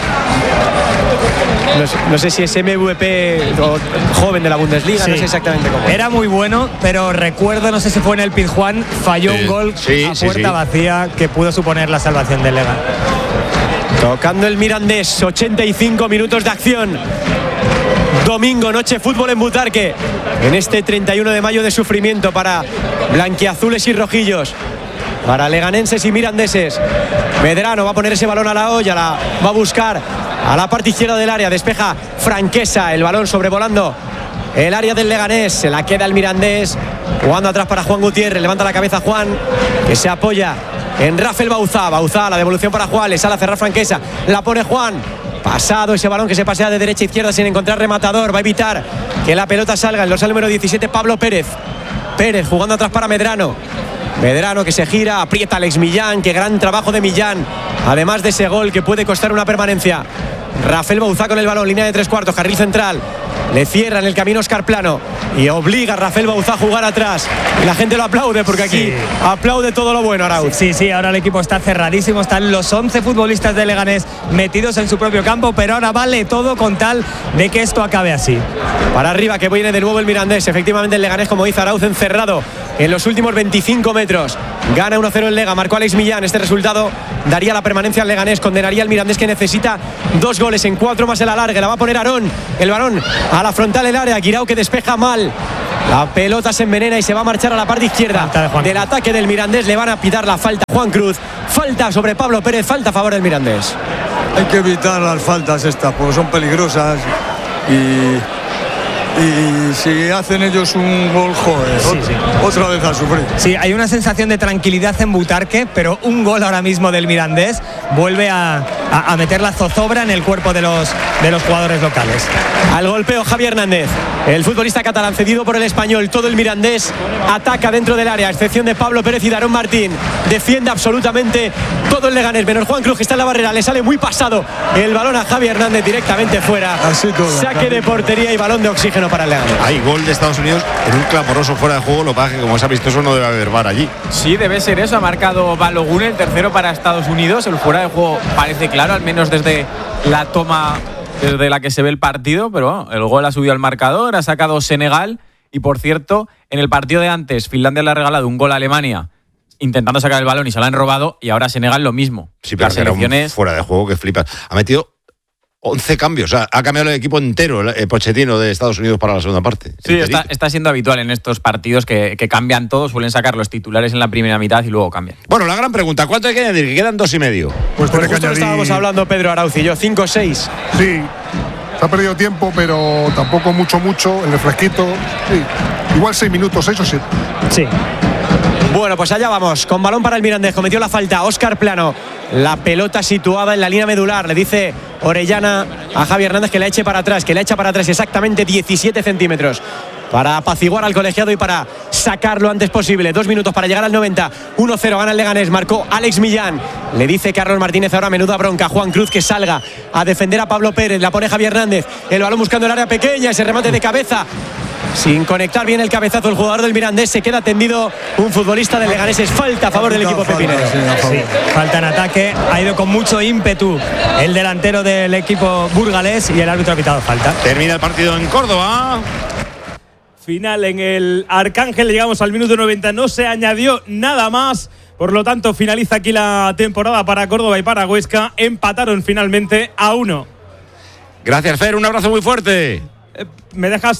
No sé si es MVP o joven de la Bundesliga, sí. No sé exactamente cómo. Era muy bueno, pero recuerdo, no sé si fue en el Pizjuán, falló un gol a puerta vacía que pudo suponer la salvación del Lega. Tocando el Mirandés, 85 minutos de acción. Domingo, noche, fútbol en Butarque. En este 31 de mayo de sufrimiento para blanquiazules y rojillos, para leganenses y mirandeses. Medrano va a poner ese balón a la olla, la va a buscar a la parte izquierda del área, despeja Franquesa, el balón sobrevolando el área del Leganés, se la queda el Mirandés, jugando atrás para Juan Gutiérrez, levanta la cabeza Juan, que se apoya en Rafael Bauzá, la devolución para Juan, le sale a cerrar Franquesa, la pone Juan, pasado ese balón que se pasea de derecha a izquierda sin encontrar rematador, va a evitar que la pelota salga, el dorsal número 17, Pablo Pérez jugando atrás para Medrano que se gira, aprieta a Alex Millán, qué gran trabajo de Millán, además de ese gol que puede costar una permanencia. Rafael Bauzá con el balón, línea de 3 cuartos, carril central, le cierran el camino a Óscar Plano y obliga a Rafael Bauzá a jugar atrás. Y la gente lo aplaude porque aquí aplaude todo lo bueno, Arauz. Sí, ahora el equipo está cerradísimo, están los 11 futbolistas de Leganés metidos en su propio campo, pero ahora vale todo con tal de que esto acabe así. Para arriba que viene de nuevo el Mirandés, efectivamente el Leganés, como dice Arauz, encerrado en los últimos 25 metros. Gana 1-0 el Lega, marcó Alex Millán. Este resultado daría la permanencia al Leganés, condenaría al Mirandés, que necesita 2 goles en 4 más el alargue. La va a poner Aarón, el balón a la frontal del área, Guirao que despeja mal. La pelota se envenena y se va a marchar a la parte izquierda del ataque del Mirandés. Le van a pitar la falta Juan Cruz. Falta sobre Pablo Pérez, falta a favor del Mirandés. Hay que evitar las faltas estas porque son peligrosas y si hacen ellos un gol, joder, otra vez a sufrir. Sí, hay una sensación de tranquilidad en Butarque, pero un gol ahora mismo del Mirandés vuelve a meter la zozobra en el cuerpo de los jugadores locales. Al golpeo Javi Hernández, el futbolista catalán cedido por el Español. Todo el Mirandés ataca dentro del área, a excepción de Pablo Pérez y Darón Martín. Defiende absolutamente todo el Leganés, menos Juan Cruz, que está en la barrera. Le sale muy pasado el balón a Javi Hernández directamente fuera. Así todo. Saque de portería y balón de oxígeno para el Leganés. Hay gol de Estados Unidos en un clamoroso fuera de juego. Lo que pasa es que, como se ha visto, eso no debe haber VAR allí. Sí, debe ser eso. Ha marcado Balogun, el tercero para Estados Unidos. El fuera de juego parece claro, al menos desde la toma desde la que se ve el partido, pero bueno, el gol ha subido al marcador, ha sacado Senegal. Y por cierto, en el partido de antes, Finlandia le ha regalado un gol a Alemania intentando sacar el balón y se lo han robado, y ahora Senegal lo mismo. Sí, pero era un fuera de juego que flipas. Ha metido 11 cambios, o sea, ha cambiado el equipo entero el Pochettino de Estados Unidos para la segunda parte. Sí, está siendo habitual en estos partidos que cambian todo, suelen sacar los titulares en la primera mitad y luego cambian. Bueno, la gran pregunta, ¿cuánto hay que añadir? Que quedan 2,5. Pues justo estábamos hablando Pedro Arauz y yo, 5-6. Sí, se ha perdido tiempo, pero tampoco mucho, el refresquito. Sí. Igual 6 minutos, 6 o 7. Sí. Bueno, pues allá vamos, con balón para el Mirandés, cometió la falta Óscar Plano, la pelota situada en la línea medular, le dice Orellana a Javi Hernández que la eche para atrás, que la echa para atrás exactamente 17 centímetros, para apaciguar al colegiado y para sacarlo antes posible. 2 minutos para llegar al 90, 1-0, gana el Leganés, marcó Alex Millán, le dice Carlos Martínez ahora menuda bronca, Juan Cruz que salga a defender a Pablo Pérez, la pone Javi Hernández, el balón buscando el área pequeña, ese remate de cabeza. Sin conectar bien el cabezazo, el jugador del Mirandés se queda tendido. Un futbolista del Leganés, es falta a favor del equipo pepinero. Sí, falta en ataque, ha ido con mucho ímpetu el delantero del equipo burgalés y el árbitro ha pitado falta. Termina el partido en Córdoba. Final en el Arcángel, llegamos al minuto 90, no se añadió nada más. Por lo tanto, finaliza aquí la temporada para Córdoba y para Huesca. Empataron finalmente a 1. Gracias, Fer, un abrazo muy fuerte. ¿Me dejas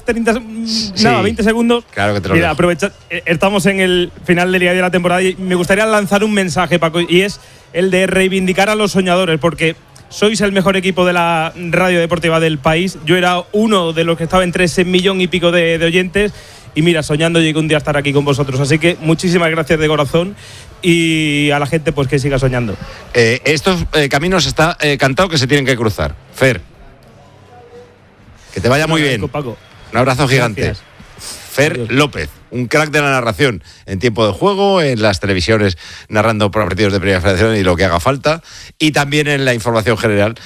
20 segundos? Claro que te lo Mira, dejo. aprovecha. Estamos en el final del día de la temporada y me gustaría lanzar un mensaje, Paco, y es el de reivindicar a los soñadores, porque sois el mejor equipo de la radio deportiva del país. Yo era uno de los que estaba entre ese 1,5 millones de oyentes y mira, soñando llegué un día a estar aquí con vosotros. Así que muchísimas gracias de corazón y a la gente pues que siga soñando. Estos caminos está cantado que se tienen que cruzar. Fer, que te vaya muy bien. Paco. Un abrazo gigante. Gracias. Fer Adiós. López, un crack de la narración en tiempo de juego, en las televisiones narrando por partidos de Primera Federación y lo que haga falta, y también en la información general.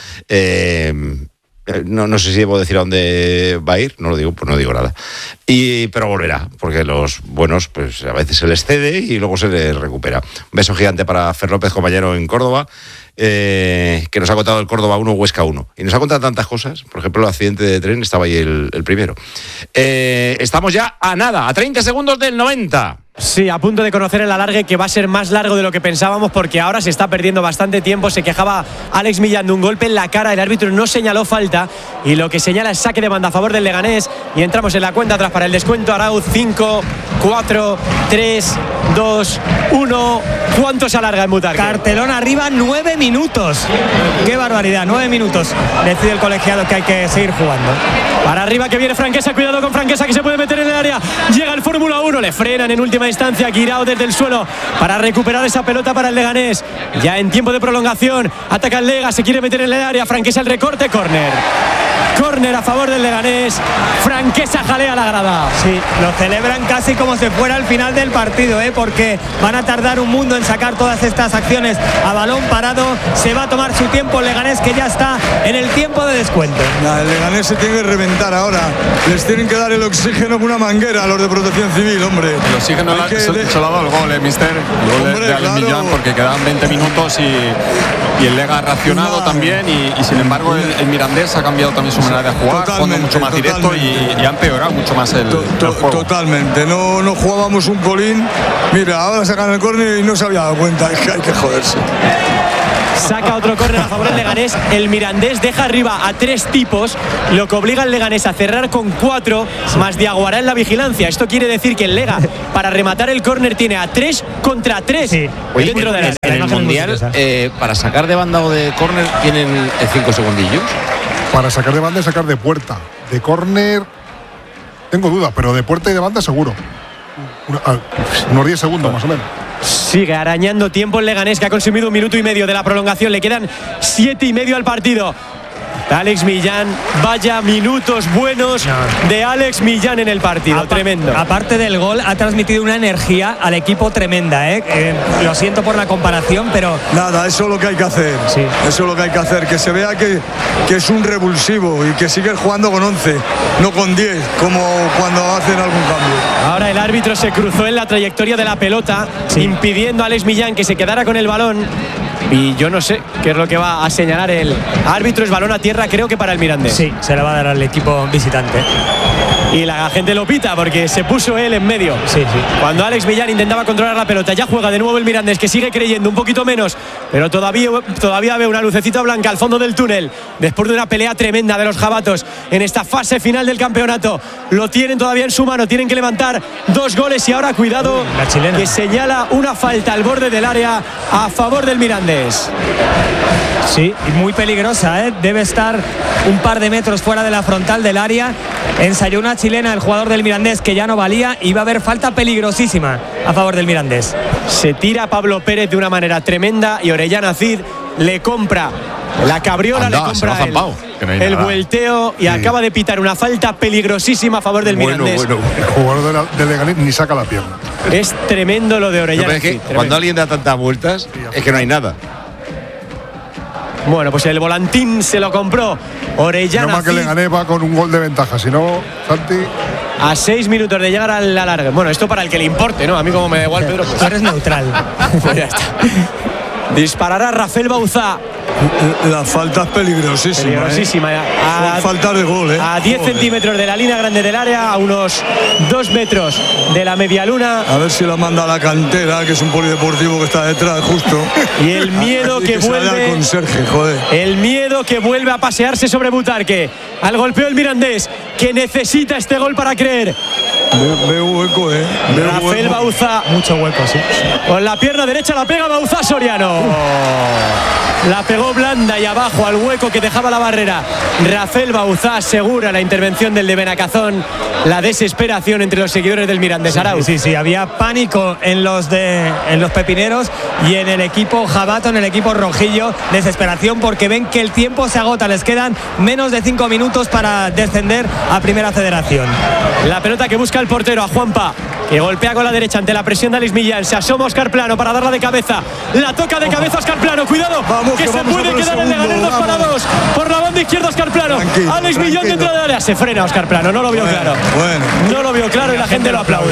No sé si debo decir a dónde va a ir, no lo digo, pues no digo nada. Pero volverá, porque los buenos pues a veces se les cede y luego se les recupera. Un beso gigante para Fer López, compañero en Córdoba, que nos ha contado el Córdoba 1, Huesca 1. Y nos ha contado tantas cosas, por ejemplo, el accidente de tren, estaba ahí el primero. Estamos ya a 30 segundos del 90. Sí, a punto de conocer el alargue, que va a ser más largo de lo que pensábamos, porque ahora se está perdiendo bastante tiempo. Se quejaba Alex Millán de un golpe en la cara, el árbitro no señaló falta y lo que señala es saque de banda a favor del Leganés, y entramos en la cuenta atrás para el descuento. Arauz, 5, 4, 3, 2, 1. ¿Cuánto se alarga en Butarque? Cartelón arriba, 9 minutos. Qué barbaridad, 9 minutos. Decide el colegiado que hay que seguir jugando. Para arriba que viene Franquesa, cuidado con Franquesa que se puede meter en el área. Llega el Fórmula 1, le frenan en última instancia. Guirao desde el suelo para recuperar esa pelota para el Leganés. Ya en tiempo de prolongación, ataca el Lega, se quiere meter en el área. Franquesa el recorte, córner. Córner a favor del Leganés. Franquesa jalea la grada. Málaga. Sí, lo celebran casi como si fuera el final del partido, porque van a tardar un mundo en sacar todas estas acciones a balón parado. Se va a tomar su tiempo el Leganés, que ya está en el tiempo de descuento. El Leganés se tiene que reventar ahora. Les tienen que dar el oxígeno con una manguera a los de Protección Civil, hombre. El oxígeno se lo ha dado el gol, mister. El gol de Alex Millán, porque quedaban 20 minutos y el Lega ha reaccionado también y sin embargo el Mirandés ha cambiado también su manera de jugar, jugando mucho más directo y ha empeorado mucho más el juego. Totalmente, no jugábamos un colín. Mira, ahora sacan el córner y no se había dado cuenta, es que hay que joderse. Saca otro córner a favor del Leganés. El Mirandés deja arriba a 3 tipos, lo que obliga al Leganés a cerrar con 4 más Diaguará en la vigilancia. Esto quiere decir que el Lega, para rematar el córner, tiene a 3 contra 3 dentro de la. En el Mundial, para sacar de banda o de córner, ¿tienen 5 segundillos? Para sacar de banda y sacar de puerta. De córner, tengo dudas, pero de puerta y de banda seguro. Unos 10 segundos más o menos. Sigue arañando tiempo el Leganés, que ha consumido 1 minuto y medio de la prolongación. Le quedan 7 y medio al partido. Alex Millán, vaya minutos buenos de Alex Millán en el partido, tremendo. Aparte del gol, ha transmitido una energía al equipo tremenda, lo siento por la comparación, pero... Nada, eso es lo que hay que hacer. Sí. Eso es lo que hay que hacer, que se vea que es un revulsivo y que sigue jugando con 11, no con 10, como cuando hacen algún cambio. Ahora el árbitro se cruzó en la trayectoria de la pelota, impidiendo a Alex Millán que se quedara con el balón. Y yo no sé qué es lo que va a señalar el árbitro. Es balón a tierra, creo que para el Mirandés. Sí, se le va a dar al equipo visitante. Y la gente lo pita porque se puso él en medio. Sí. Cuando Alex Millán intentaba controlar la pelota. Ya juega de nuevo el Mirandés, que sigue creyendo un poquito menos, pero todavía ve una lucecita blanca al fondo del túnel. Después de una pelea tremenda de los jabatos en esta fase final del campeonato. Lo tienen todavía en su mano. Tienen que levantar 2 goles y ahora cuidado, la chilena, que señala una falta al borde del área a favor del Mirandés. Sí, y muy peligrosa, debe estar un par de metros fuera de la frontal del área. Ensayó una chilena el jugador del Mirandés que ya no valía, y va a haber falta peligrosísima a favor del Mirandés. Se tira Pablo Pérez de una manera tremenda y Orellana Cid le compra la cabriola, le compra el vuelteo y acaba de pitar una falta peligrosísima a favor del Mirandés. El jugador del Leganés ni saca la pierna. Es tremendo lo de Orellana. Es que cuando alguien da tantas vueltas, es que no hay nada. Bueno, pues el volantín se lo compró Orellana. No más que Leganés va con un gol de ventaja, si no, Santi. A 6 minutos de llegar al alargue. Bueno, esto para el que le importe, ¿no? A mí como me da igual, Pedro. Pues eres neutral. Pues ya está. Disparará Rafael Bauzá. La falta es peligrosísima. Peligrosísima. Falta de gol, A 10 centímetros de la línea grande del área, a unos 2 metros de la media luna. A ver si la manda a la cantera, que es un polideportivo que está detrás, justo. Y el miedo que vuelve. Al conserje, joder. El miedo que vuelve a pasearse sobre Butarque. Al golpeo el Mirandés, que necesita este gol para creer. Veo hueco, Rafael Bauzá. Mucho hueco, sí. Con la pierna derecha la pega Bauzá Soriano. La pegó blanda y abajo al hueco que dejaba la barrera. Rafael Bauzá asegura la intervención del de Benacazón. La desesperación entre los seguidores del Mirandés. Arauz. Sí, había pánico en los pepineros y en el equipo jabato, en el equipo rojillo. Desesperación porque ven que el tiempo se agota. Les quedan menos de 5 minutos para descender a Primera Federación. La pelota que busca el portero, a Juanpa, que golpea con la derecha ante la presión de Alex Millán. Se asoma Óscar Plano para darla de cabeza. La toca de cabeza Óscar Plano. Cuidado, que se puede quedar el Leganés 2 para 2. Por la banda izquierda Óscar Plano. Alex Millán dentro del área. Se frena Óscar Plano. No lo vio claro. No lo vio claro y la gente lo aplaude.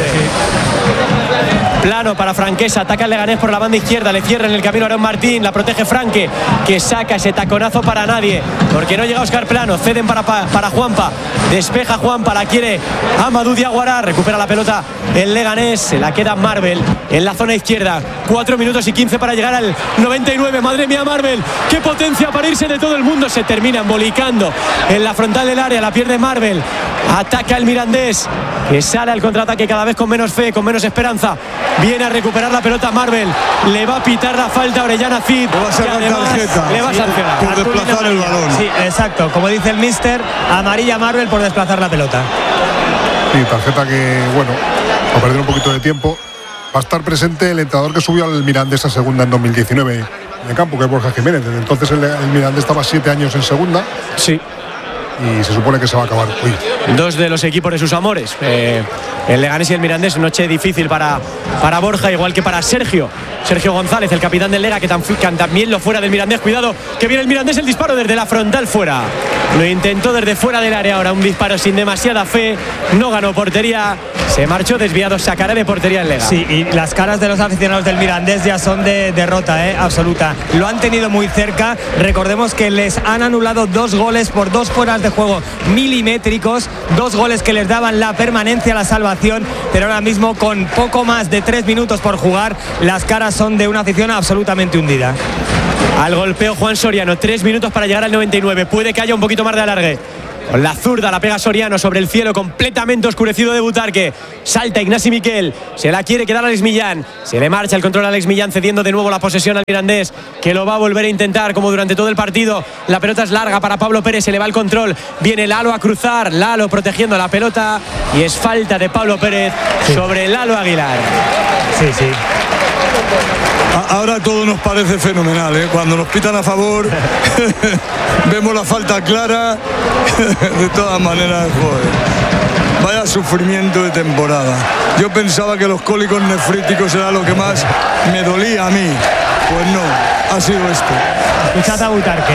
Plano para Franquesa. Ataca el Leganés por la banda izquierda. Le cierra en el camino a Aaron Martín. La protege Franque, que saca ese taconazo para nadie, porque no llega Óscar Plano. Ceden para Juanpa. Despeja Juanpa. La quiere Amadou Diaguará. Recupera la pelota el Leganés. Se la queda Marvel en la zona izquierda. 4 minutos y 15 para llegar al 99. Madre mía, Marvel. Qué potencia para irse de todo el mundo. Se termina embolicando en la frontal del área. La pierde Marvel. Ataca el Mirandés, que sale al contraataque cada vez con menos fe, con menos esperanza. Viene a recuperar la pelota Marvel. Le va a pitar la falta a Orellana Cid. Le va a sacar tarjeta. Le va a sancionar. Por desplazar el balón. Sí, exacto. Como dice el míster, amarilla Marvel por desplazar la pelota. Sí, tarjeta que, bueno, a perder un poquito de tiempo. Va a estar presente el entrenador que subió al Mirandés a segunda en 2019 en el campo, que es Borja Jiménez. Desde entonces el Mirandés estaba 7 años en segunda. Sí. y se supone que se va a acabar hoy. Dos de los equipos de sus amores, el Leganés y el Mirandés. Noche difícil para Borja, igual que para Sergio González, el capitán del Lega, que también lo fuera del Mirandés. Cuidado, que viene el Mirandés, el disparo desde la frontal fuera. Lo intentó desde fuera del área, ahora un disparo sin demasiada fe, no ganó portería, se marchó desviado, sacará de portería el Lega. Sí, y las caras de los aficionados del Mirandés ya son de derrota absoluta. Lo han tenido muy cerca. Recordemos que les han anulado 2 goles por 2 fueras de juego milimétricos, 2 goles que les daban la permanencia, la salvación, pero ahora mismo con poco más de 3 minutos por jugar, las caras son de una afición absolutamente hundida. Al golpeo Juan Soriano, 3 minutos para llegar al 99, puede que haya un poquito más de alargue. Con la zurda la pega Soriano sobre el cielo completamente oscurecido de Butarque. Salta Ignasi Miquel, se la quiere quedar Alex Millán, se le marcha el control a Alex Millán, cediendo de nuevo la posesión al Mirandés, que lo va a volver a intentar como durante todo el partido. La pelota es larga para Pablo Pérez, se le va el control, viene Lalo a cruzar, Lalo protegiendo la pelota, y es falta de Pablo Pérez sobre Lalo Aguilar. Sí. Ahora todo nos parece fenomenal, ¿eh? Cuando nos pitan a favor vemos la falta clara. De todas maneras, joder, vaya sufrimiento de temporada. Yo pensaba que los cólicos nefríticos era lo que más me dolía a mí. Pues no, ha sido esto. Escuchad a Butarque.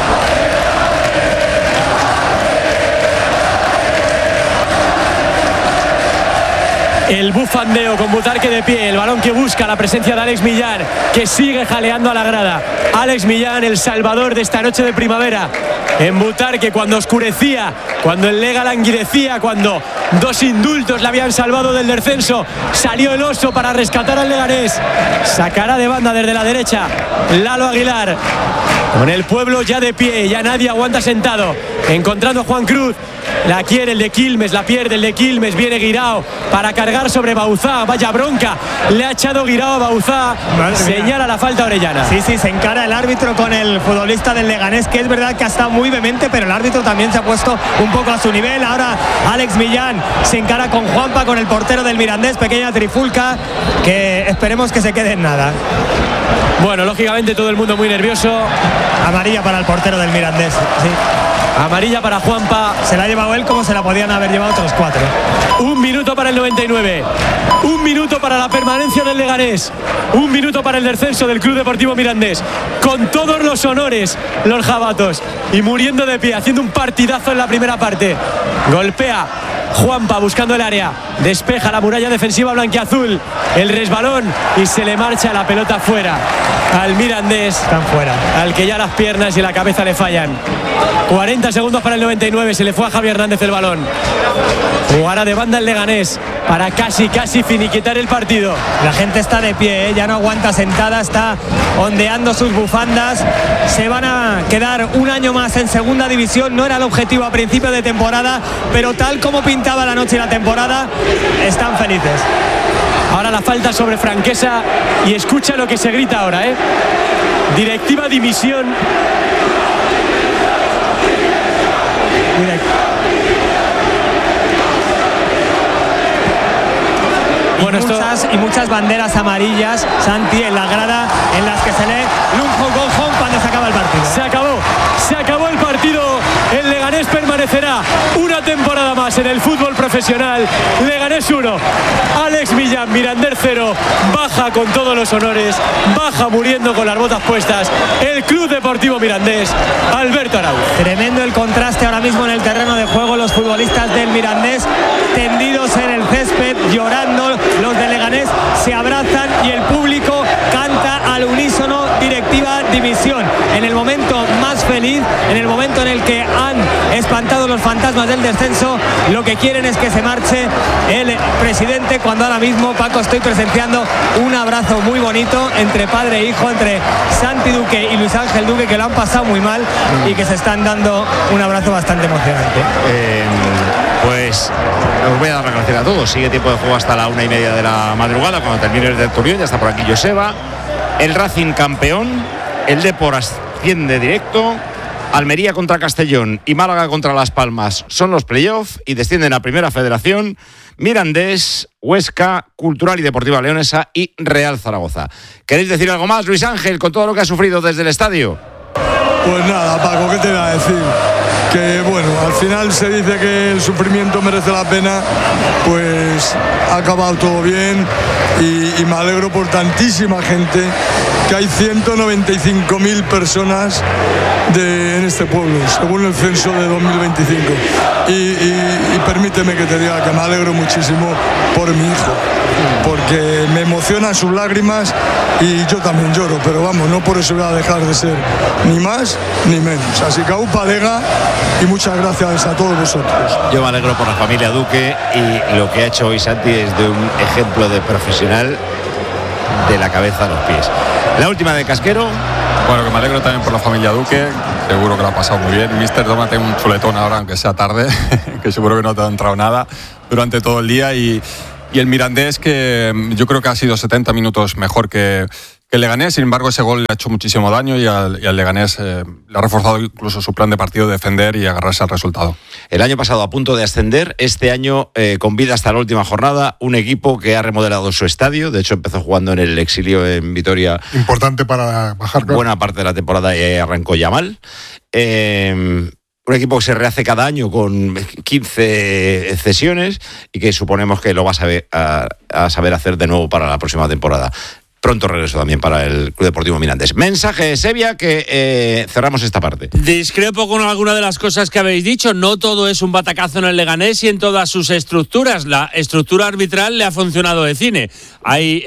El bufandeo con Butarque de pie, el balón que busca la presencia de Alex Millán, que sigue jaleando a la grada. Alex Millán, el salvador de esta noche de primavera. En Butarque, cuando oscurecía, cuando el Lega languidecía, cuando 2 indultos le habían salvado del descenso, salió el oso para rescatar al Leganés. Sacará de banda desde la derecha Lalo Aguilar. Con el pueblo ya de pie, ya nadie aguanta sentado. Encontrando a Juan Cruz. La quiere el de Quilmes, la pierde el de Quilmes. Viene Guirao para cargar sobre Bauzá. Vaya bronca, le ha echado Guirao a Bauzá. Señala la falta Orellana. Sí, se encara el árbitro con el futbolista del Leganés, que es verdad que ha estado muy vehemente, pero el árbitro también se ha puesto un poco a su nivel. Ahora Alex Millán se encara con Juanpa, con el portero del Mirandés. Pequeña trifulca que esperemos que se quede en nada. Bueno, lógicamente todo el mundo muy nervioso. Amarilla para el portero del Mirandés, sí. Amarilla para Juanpa. Se la ha llevado él como se la podían haber llevado otros 4. 1 minuto para el 99. 1 minuto para la permanencia del Leganés. 1 minuto para el descenso del Club Deportivo Mirandés. Con todos los honores, los jabatos. Y muriendo de pie, haciendo un partidazo en la primera parte. Golpea Juanpa buscando el área. Despeja la muralla defensiva blanquiazul. El resbalón y se le marcha la pelota fuera al Mirandés. Están fuera. Al que ya las piernas y la cabeza le fallan. 40 segundos para el 99. Se le fue a Javi Hernández el balón. Jugará de banda el Leganés para casi finiquitar el partido. La gente está de pie, ya no aguanta sentada, está ondeando sus bufandas. Se van a quedar un año más en segunda división. No era el objetivo a principio de temporada, pero tal como pintaba la noche y la temporada, están felices. Ahora la falta sobre Franquesa y escucha lo que se grita ahora, ¿eh? Directiva dimisión. Bueno, muchas banderas amarillas, Santi, en la grada, en las que se lee Lunjo Gojón cuando se acaba el partido. Se acabó el partido. El Leganés permanecerá una temporada más en el fútbol profesional. Leganés 1, Alex Millán, Mirandés 0. Baja con todos los honores, baja muriendo con las botas puestas el Club Deportivo Mirandés, Alberto Arauz. Tremendo el contraste ahora mismo en el terreno de juego. Los futbolistas del Mirandés tendidos en el césped, llorando. Los de Leganés se abrazan y el público canta al unísono: directiva dimisión. En el momento más feliz, en el momento en el que han espantado los fantasmas del descenso, lo que quieren es que se marche el presidente, cuando ahora mismo, Paco, estoy presenciando un abrazo muy bonito entre padre e hijo, entre Santi Duque y Luis Ángel Duque, que lo han pasado muy mal y que se están dando un abrazo bastante emocionante. Pues os voy a dar las gracias a todos. Sigue tiempo de juego hasta la 1:30 de la madrugada, cuando termine el Tertulión. Ya está por aquí Joseba. El Racing campeón, el Depor asciende directo, Almería contra Castellón y Málaga contra Las Palmas son los playoffs y descienden a Primera Federación Mirandés, Huesca, Cultural y Deportiva Leonesa y Real Zaragoza. ¿Queréis decir algo más, Luis Ángel, con todo lo que ha sufrido desde el estadio? Pues nada, Paco, ¿qué te voy a decir? que bueno, al final se dice que el sufrimiento merece la pena, pues ha acabado todo bien y me alegro por tantísima gente, que hay 195.000 personas en este pueblo, según el censo de 2025. Y permíteme que te diga que me alegro muchísimo por mi hijo, porque me emocionan sus lágrimas y yo también lloro, pero vamos, no por eso voy a dejar de ser ni más ni menos. Así que aupa lega y muchas gracias a todos vosotros. Yo me alegro por la familia Duque, y lo que ha hecho hoy Santi es de un ejemplo de profesional de la cabeza a los pies. La última de Casquero. Bueno, que me alegro también por la familia Duque, seguro que lo ha pasado muy bien. Mister, tómate un chuletón ahora, aunque sea tarde, que seguro que no te ha entrado nada durante todo el día. Y el Mirandés, que yo creo que ha sido 70 minutos mejor que el Leganés. Sin embargo, ese gol le ha hecho muchísimo daño y al Leganés le ha reforzado incluso su plan de partido de defender y agarrarse al resultado. El año pasado a punto de ascender, este año con vida hasta la última jornada, un equipo que ha remodelado su estadio. De hecho, empezó jugando en el exilio en Vitoria. Importante para bajar. Buena parte de la temporada arrancó ya mal. Un equipo que se rehace cada año con 15 cesiones y que suponemos que lo va a saber hacer de nuevo para la próxima temporada. Pronto regreso también para el Club Deportivo Mirandés. Mensaje, Sevilla, que cerramos esta parte. Discrepo con alguna de las cosas que habéis dicho. No todo es un batacazo en el Leganés y en todas sus estructuras. La estructura arbitral le ha funcionado de cine. Hay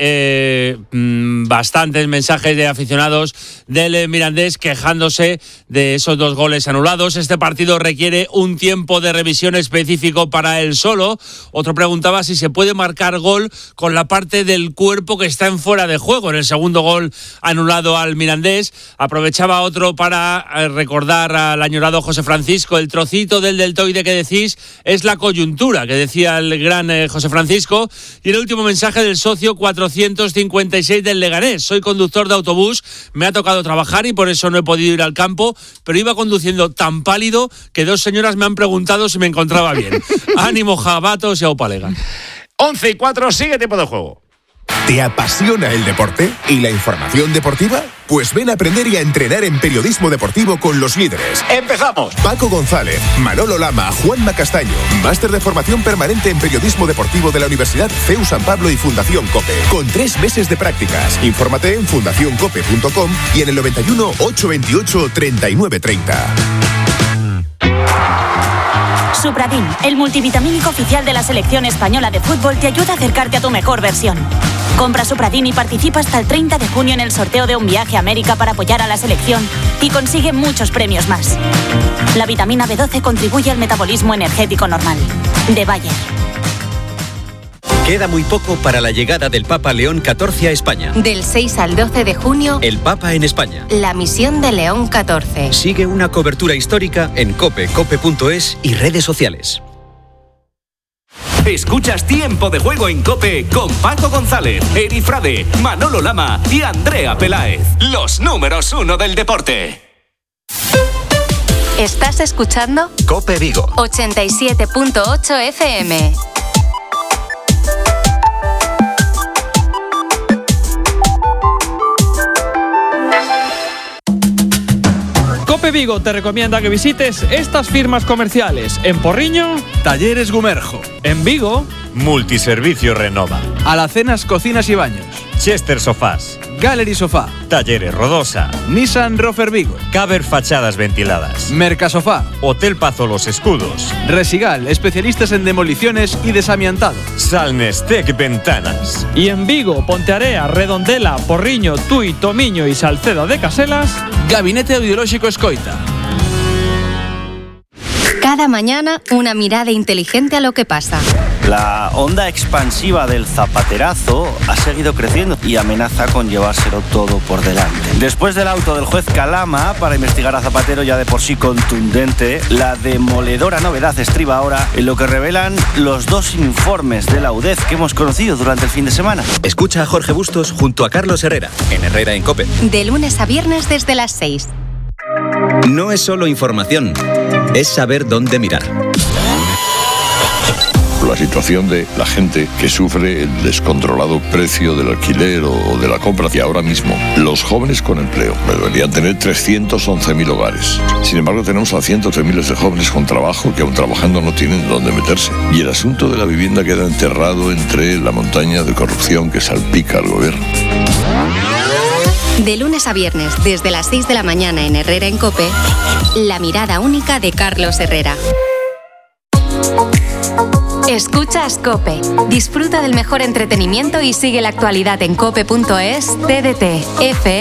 bastantes mensajes de aficionados del Mirandés quejándose de esos 2 goles anulados. Este partido requiere un tiempo de revisión específico para él solo. Otro preguntaba si se puede marcar gol con la parte del cuerpo que está en fuera de juego. En el segundo gol anulado al Mirandés, aprovechaba otro para recordar al añorado José Francisco. El trocito del deltoide que decís es la coyuntura, que decía el gran José Francisco. Y el último mensaje del socio 456 del Leganés: soy conductor de autobús, me ha tocado trabajar y por eso no he podido ir al campo, pero iba conduciendo tan pálido que 2 señoras me han preguntado si me encontraba bien. Ánimo, jabatos y aupalega. 11:04, sigue tiempo de juego. ¿Te apasiona el deporte y la información deportiva? Pues ven a aprender y a entrenar en periodismo deportivo con los líderes. ¡Empezamos! Paco González, Manolo Lama, Juanma Castaño. Máster de formación permanente en periodismo deportivo de la Universidad CEU San Pablo y Fundación COPE. Con 3 meses de prácticas. Infórmate en fundacioncope.com y en el 91 828 3930. Supradin, el multivitamínico oficial de la selección española de fútbol, te ayuda a acercarte a tu mejor versión. Compra Supradin y participa hasta el 30 de junio en el sorteo de un viaje a América para apoyar a la selección y consigue muchos premios más. La vitamina B12 contribuye al metabolismo energético normal. De Bayer. Queda muy poco para la llegada del Papa León XIV a España. Del 6 al 12 de junio, El Papa en España. la misión de León XIV. Sigue una cobertura histórica en COPE, cope.es y redes sociales. Escuchas Tiempo de Juego en COPE con Paco González, Eri Frade, Manolo Lama y Andrea Peláez. Los números 1 del deporte. ¿Estás escuchando? COPE Vigo 87.8 FM. COPE Vigo te recomienda que visites estas firmas comerciales. En Porriño, Talleres Gumerjo. en Vigo, Multiservicio Renova. Alacenas, cocinas y baños. Chester Sofás. Gallery Sofá. Talleres Rodosa. Nissan Rofer Vigo. Caber Fachadas Ventiladas. Mercasofá. Hotel Pazo Los Escudos. Resigal, especialistas en demoliciones y desamiantado. Salnestec Ventanas. y en Vigo, Pontearea, Redondela, Porriño, Tui, Tomiño y Salceda de Caselas, Gabinete Audiolóxico Escoita. Cada mañana, una mirada inteligente a lo que pasa. La onda expansiva del zapaterazo ha seguido creciendo y amenaza con llevárselo todo por delante. Después del auto del juez Calama para investigar a Zapatero, ya de por sí contundente, la demoledora novedad estriba ahora en lo que revelan los 2 informes de la UDEF que hemos conocido durante el fin de semana. Escucha a Jorge Bustos junto a Carlos Herrera en Herrera en COPE. De lunes a viernes desde las 6. No es solo información, es saber dónde mirar. la situación de la gente que sufre el descontrolado precio del alquiler o de la compra. Y ahora mismo, los jóvenes con empleo deberían tener 311.000 hogares. Sin embargo, tenemos a cientos de miles de jóvenes con trabajo que aún trabajando no tienen dónde meterse. Y el asunto de la vivienda queda enterrado entre la montaña de corrupción que salpica al gobierno. De lunes a viernes, desde las 6 de la mañana en Herrera en COPE, la mirada única de Carlos Herrera. Escuchas COPE. Disfruta del mejor entretenimiento y sigue la actualidad en cope.es, TDT, FM.